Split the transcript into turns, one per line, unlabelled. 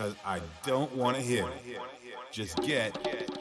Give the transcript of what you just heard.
Cause I don't want to hear it. Just get